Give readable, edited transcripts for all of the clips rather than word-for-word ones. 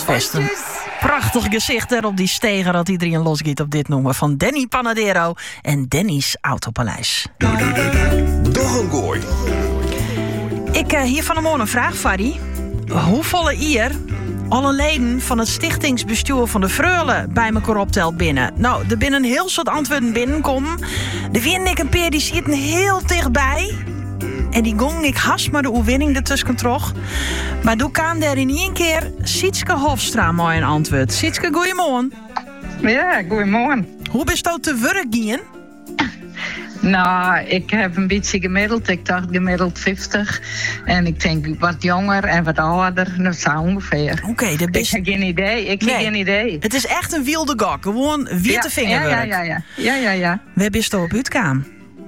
vast een prachtig gezicht er op die steger dat iedereen losgiet op dit noemen van Danny Panadero en Danny's Autopaleis. Dogengooi. Ik hier van de morgen een vraag, Fadi. Hoeveel hier alle leden van het stichtingsbestuur van de Freule bij elkaar optelt binnen? Nou, er binnen heel soort antwoorden binnenkomen. De vind ik een peer die zitten heel dichtbij. En die gong ik haast maar de oewinning ertussen trog. Maar toen kwam er in één keer Sietske Hofstra mooi een antwoord. Sietske, goeiemorgen. Ja, goeiemorgen. Hoe bist je te werk gaan? Nou, ik heb een beetje gemiddeld. Ik dacht gemiddeld 50. En ik denk wat jonger en wat ouder. Dat zo ongeveer. Oké, dat is... Ik heb geen idee. Geen idee. Het is echt een wilde gok. Gewoon witte vingerwerk. Ja. Waar bist je op uitkwam?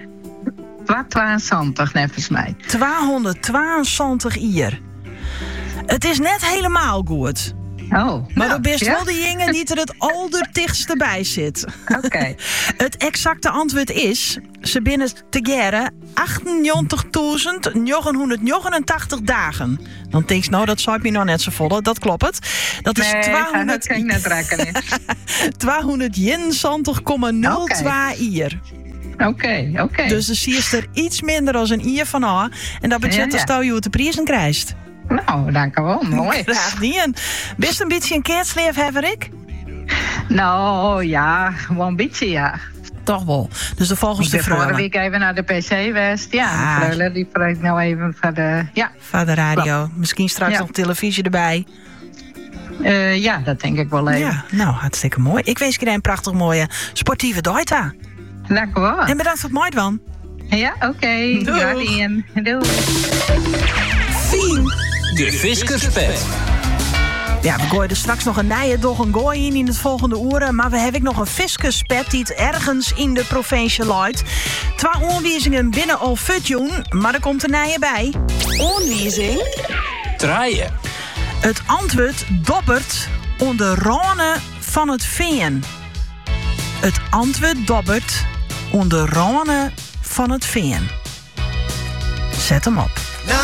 22, nevens mij. 222 hier. Het is net helemaal goed. Oh, maar er best wel de jongen die er het allerdichtste bij zit. Oké. Het exacte antwoord is, ze binnen te geren 98.989 dagen. Dan denk je, nou, dat zou ik me nog net zo volle. Dat klopt het. Dat is 200... dat kan ik net rekenen. 221,02 hier. Oké. Dus de zie je er iets minder dan een ier van aan. En dat betekent dat je het de prijzen krijgt. Nou, dank u wel. Mooi. Graag niet. Bist een beetje een keertsleef, ik? Nou, ja, gewoon een beetje, ja. Toch wel. Dus de volgens de Freule. Vorige week even naar de PC West. Ja, de Freule die spreekt nou even van de... Ja. Van de radio. Klopt. Misschien straks nog televisie erbij. Ja, dat denk ik wel even. Ja, nou, hartstikke mooi. Ik wens je een prachtig mooie sportieve dag. Dank u wel. En bedankt voor het mooi, man. Ja, oké. Doei. Doei. De Fiskerspet. Ja, we gooien er straks nog een nije Dogengooi in het volgende uur. Maar we hebben nog een Fiskerspet die het ergens in de provincie luidt. 2 aanwijzingen binnen al futjoen, maar er komt een nije bij. Aanwijzing. Draaien. Het antwoord dobbert onder rane van het veen. Het antwoord dobbert onder rane van het veen. Zet hem op.